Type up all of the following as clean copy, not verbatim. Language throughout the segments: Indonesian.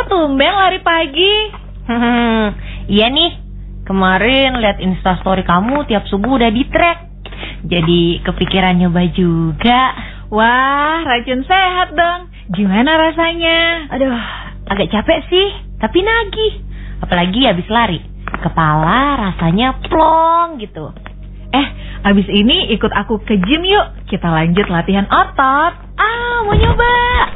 Kok tumben lari pagi? Iya nih, kemarin lihat instastory kamu tiap subuh udah di track. Jadi kepikiran nyoba juga. Wah, racun sehat dong. Gimana rasanya? Aduh, agak capek sih, tapi nagih. Apalagi habis lari, kepala rasanya plong gitu. Abis ini ikut aku ke gym yuk. Kita lanjut latihan otot. Mau nyoba.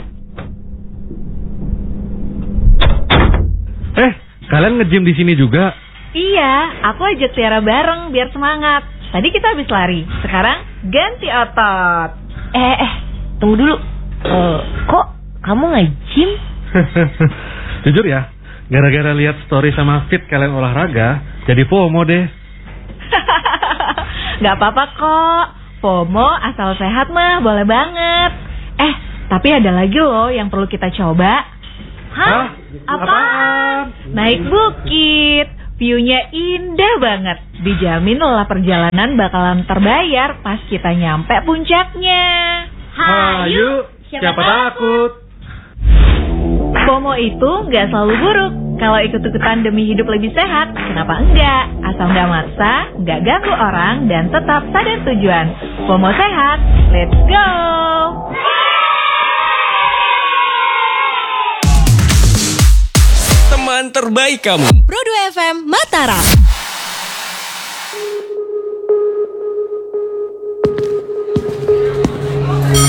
Kalian nge-gym di sini juga? Iya, aku ajak Tiara bareng biar semangat. Tadi kita habis lari, sekarang ganti otot. Tunggu dulu. Kok kamu nge-gym? Jujur ya, gara-gara lihat story sama fit kalian olahraga, jadi FOMO deh. Gak apa-apa kok. FOMO asal sehat mah boleh banget. Tapi ada lagi loh yang perlu kita coba. Hah? Apaan? Naik bukit. View-nya indah banget. Dijamin lelah perjalanan bakalan terbayar pas kita nyampe puncaknya. Hayu, siapa takut? FOMO itu gak selalu buruk. Kalau ikut-ikutan demi hidup lebih sehat, kenapa enggak? Asal gak maksa, gak ganggu orang, dan tetap sadar tujuan. FOMO sehat, let's go! Teman terbaik kamu. Pro 2 FM Mataram.